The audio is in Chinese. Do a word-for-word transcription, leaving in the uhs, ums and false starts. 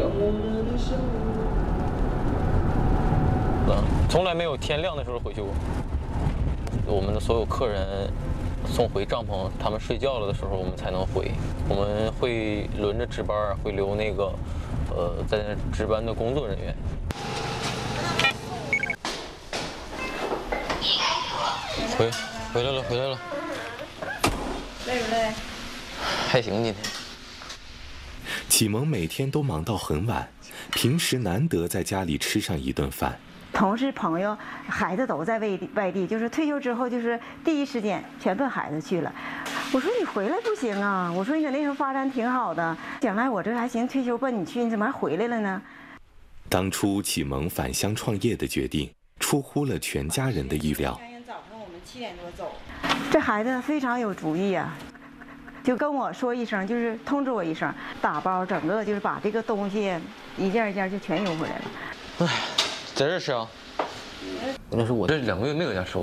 嗯，从来没有天亮的时候回去过。我们的所有客人送回帐篷，他们睡觉了的时候，我们才能回。我们会轮着值班，会留那个呃在那值班的工作人员。回回来了，回来了。 累不累？ 还行，今天。 启蒙每天都忙到很晚，平时难得在家里吃上一顿饭。 同事、朋友、孩子都在外地，外地就是退休之后，就是第一时间全奔孩子去了。我说你回来不行啊！我说你搁那时候发展挺好的，将来我这还行，退休奔你去，你怎么还回来了呢？ 当初启蒙返乡创业的决定，出乎了全家人的意料。 早上我们七点多走，这孩子非常有主意啊，就跟我说一声，就是通知我一声，打包整个就是把这个东西一件一件就全邮回来了。 哎，在这吃啊？那是我这两个月没搁家吃。